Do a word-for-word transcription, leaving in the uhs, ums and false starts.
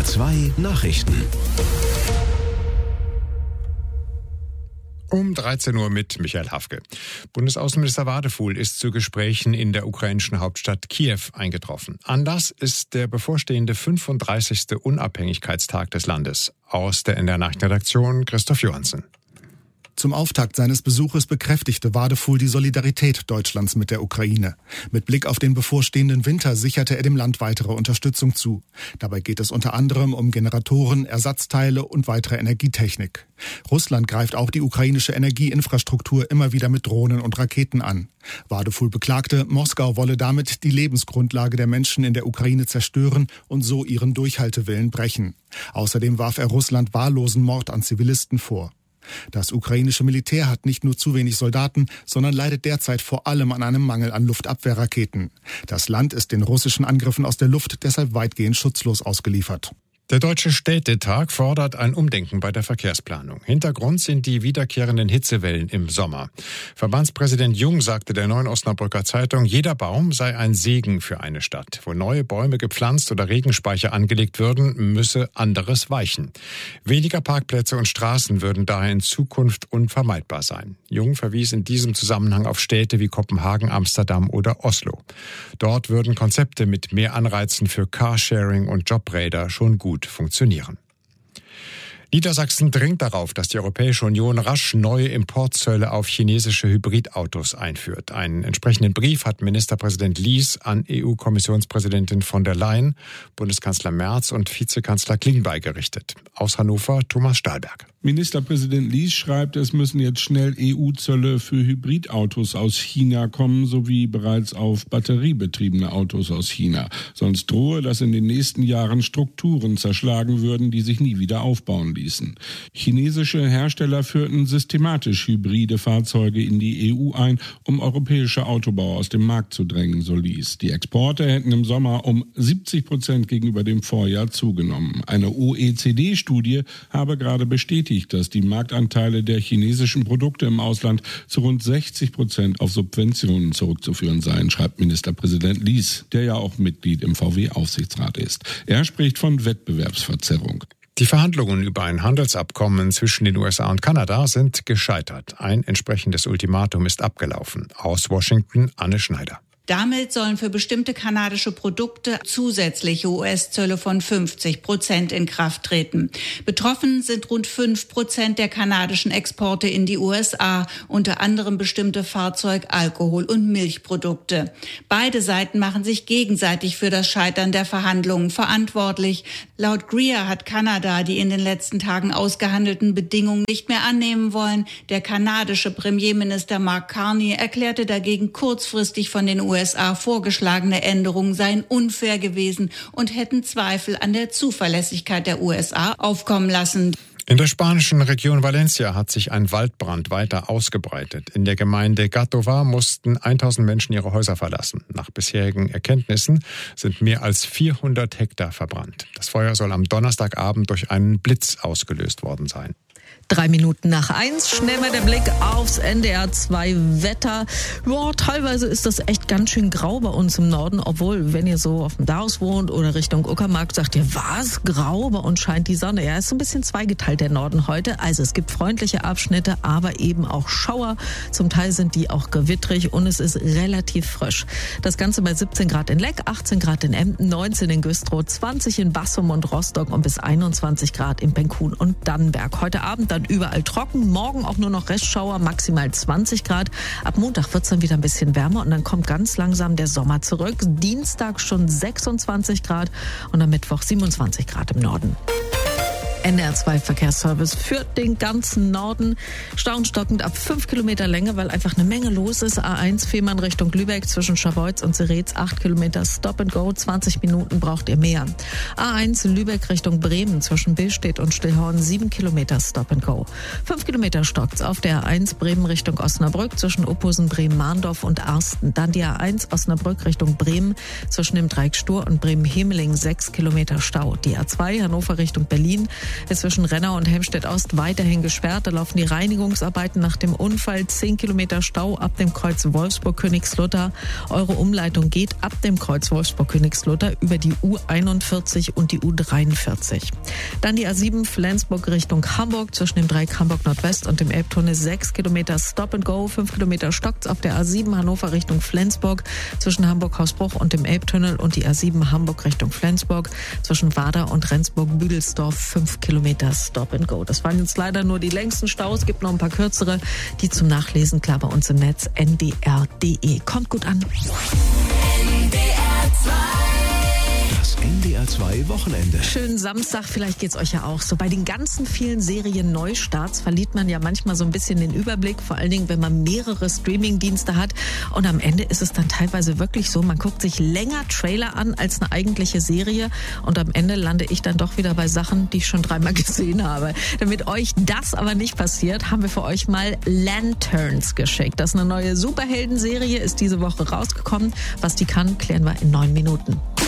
A zwei Nachrichten. Um dreizehn Uhr mit Michael Hafke. Bundesaußenminister Wadefuhl ist zu Gesprächen in der ukrainischen Hauptstadt Kiew eingetroffen. Anlass ist der bevorstehende fünfunddreißigste Unabhängigkeitstag des Landes. Aus der N D R-Nachrichtenredaktion Christoph Johansen. Zum Auftakt seines Besuches bekräftigte Wadefuhl die Solidarität Deutschlands mit der Ukraine. Mit Blick auf den bevorstehenden Winter sicherte er dem Land weitere Unterstützung zu. Dabei geht es unter anderem um Generatoren, Ersatzteile und weitere Energietechnik. Russland greift auch die ukrainische Energieinfrastruktur immer wieder mit Drohnen und Raketen an. Wadefuhl beklagte, Moskau wolle damit die Lebensgrundlage der Menschen in der Ukraine zerstören und so ihren Durchhaltewillen brechen. Außerdem warf er Russland wahllosen Mord an Zivilisten vor. Das ukrainische Militär hat nicht nur zu wenig Soldaten, sondern leidet derzeit vor allem an einem Mangel an Luftabwehrraketen. Das Land ist den russischen Angriffen aus der Luft deshalb weitgehend schutzlos ausgeliefert. Der Deutsche Städtetag fordert ein Umdenken bei der Verkehrsplanung. Hintergrund sind die wiederkehrenden Hitzewellen im Sommer. Verbandspräsident Jung sagte der Neuen Osnabrücker Zeitung, jeder Baum sei ein Segen für eine Stadt. Wo neue Bäume gepflanzt oder Regenspeicher angelegt würden, müsse anderes weichen. Weniger Parkplätze und Straßen würden daher in Zukunft unvermeidbar sein. Jung verwies in diesem Zusammenhang auf Städte wie Kopenhagen, Amsterdam oder Oslo. Dort würden Konzepte mit mehr Anreizen für Carsharing und Jobräder schon gut funktionieren. Niedersachsen dringt darauf, dass die Europäische Union rasch neue Importzölle auf chinesische Hybridautos einführt. Einen entsprechenden Brief hat Ministerpräsident Lies an E U-Kommissionspräsidentin von der Leyen, Bundeskanzler Merz und Vizekanzler Klingbeil gerichtet. Aus Hannover Thomas Stahlberg. Ministerpräsident Lies schreibt, es müssen jetzt schnell E U-Zölle für Hybridautos aus China kommen, sowie bereits auf batteriebetriebene Autos aus China. Sonst drohe, dass in den nächsten Jahren Strukturen zerschlagen würden, die sich nie wieder aufbauen ließen. Chinesische Hersteller führten systematisch hybride Fahrzeuge in die E U ein, um europäische Autobauer aus dem Markt zu drängen, so Lies. Die Exporte hätten im Sommer um siebzig Prozent gegenüber dem Vorjahr zugenommen. Eine O E C D-Studie habe gerade bestätigt, dass die Marktanteile der chinesischen Produkte im Ausland zu rund sechzig Prozent auf Subventionen zurückzuführen seien, schreibt Ministerpräsident Lies, der ja auch Mitglied im V W-Aufsichtsrat ist. Er spricht von Wettbewerbsverzerrung. Die Verhandlungen über ein Handelsabkommen zwischen den U S A und Kanada sind gescheitert. Ein entsprechendes Ultimatum ist abgelaufen. Aus Washington Anne Schneider. Damit sollen für bestimmte kanadische Produkte zusätzliche U S-Zölle von fünfzig Prozent in Kraft treten. Betroffen sind rund fünf Prozent der kanadischen Exporte in die U S A, unter anderem bestimmte Fahrzeug-, Alkohol- und Milchprodukte. Beide Seiten machen sich gegenseitig für das Scheitern der Verhandlungen verantwortlich. Laut Greer hat Kanada die in den letzten Tagen ausgehandelten Bedingungen nicht mehr annehmen wollen. Der kanadische Premierminister Mark Carney erklärte dagegen kurzfristig von den U S A vorgeschlagene Änderungen seien unfair gewesen und hätten Zweifel an der Zuverlässigkeit der U S A aufkommen lassen. In der spanischen Region Valencia hat sich ein Waldbrand weiter ausgebreitet. In der Gemeinde Gàtova mussten tausend Menschen ihre Häuser verlassen. Nach bisherigen Erkenntnissen sind mehr als vierhundert Hektar verbrannt. Das Feuer soll am Donnerstagabend durch einen Blitz ausgelöst worden sein. Drei Minuten nach eins, schnell mal der Blick aufs N D R zwei Wetter. Boah, teilweise ist das echt ganz schön grau bei uns im Norden, obwohl, wenn ihr so auf dem Daus wohnt oder Richtung Uckermark, sagt ihr, was, grau, bei uns scheint die Sonne. Ja, ist so ein bisschen zweigeteilt der Norden heute. Also es gibt freundliche Abschnitte, aber eben auch Schauer. Zum Teil sind die auch gewittrig und es ist relativ frisch. Das Ganze bei siebzehn Grad in Leck, achtzehn Grad in Emden, neunzehn in Güstrow, zwanzig in Bassum und Rostock und bis einundzwanzig Grad in Benkun und Dannenberg. Heute Abend dann überall trocken, morgen auch nur noch Restschauer, maximal zwanzig Grad. Ab Montag wird es dann wieder ein bisschen wärmer und dann kommt ganz langsam der Sommer zurück. Dienstag schon sechsundzwanzig Grad und am Mittwoch siebenundzwanzig Grad im Norden. N D R zwei Verkehrsservice für den ganzen Norden. Stauenstockend ab fünf Kilometer Länge, weil einfach eine Menge los ist. A eins Fehmarn Richtung Lübeck zwischen Scharbeutz und Seretz acht Kilometer Stop and Go. zwanzig Minuten braucht ihr mehr. A eins Lübeck Richtung Bremen zwischen Billstedt und Stillhorn sieben Kilometer Stop and Go. fünf Kilometer stockt's auf der A eins Bremen Richtung Osnabrück zwischen Uphusen, Bremen-Mahndorf und Arsten. Dann die A eins Osnabrück Richtung Bremen zwischen dem Dreieck Stur und Bremen-Hemeling sechs Kilometer Stau. Die A zwei Hannover Richtung Berlin ist zwischen Renner und Helmstedt-Ost weiterhin gesperrt. Da laufen die Reinigungsarbeiten nach dem Unfall. zehn Kilometer Stau ab dem Kreuz Wolfsburg-Königslutter. Eure Umleitung geht ab dem Kreuz Wolfsburg-Königslutter über die U einundvierzig und die U dreiundvierzig. Dann die A sieben Flensburg Richtung Hamburg zwischen dem Dreieck Hamburg Nordwest und dem Elbtunnel sechs Kilometer Stop and Go, fünf Kilometer stockt's auf der A sieben Hannover Richtung Flensburg zwischen Hamburg-Hausbruch und dem Elbtunnel und die A sieben Hamburg Richtung Flensburg zwischen Wader und Rendsburg-Büdelsdorf, fünf Kilometer Stop and Go. Das waren jetzt leider nur die längsten Staus, es gibt noch ein paar kürzere, die zum Nachlesen klar bei uns im Netz n d r punkt d e. Kommt gut an. N D R zwei. Das N D R zwei Wochenende. Schönen Samstag, vielleicht geht's euch ja auch so. Bei den ganzen vielen Serien Neustarts verliert man ja manchmal so ein bisschen den Überblick, vor allen Dingen, wenn man mehrere Streamingdienste hat. Und am Ende ist es dann teilweise wirklich so, man guckt sich länger Trailer an als eine eigentliche Serie. Und am Ende lande ich dann doch wieder bei Sachen, die ich schon dreimal gesehen habe. Damit euch das aber nicht passiert, haben wir für euch mal Lanterns geschickt. Das ist eine neue Superhelden-Serie, ist diese Woche rausgekommen. Was die kann, klären wir in neun Minuten.